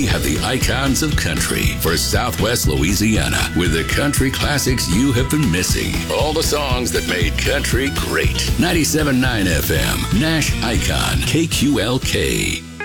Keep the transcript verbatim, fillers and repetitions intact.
have the icons of country for Southwest Louisiana with the country classics you have been missing. All the songs that made country great. ninety-seven point nine F M, Nash Icon, K Q L K.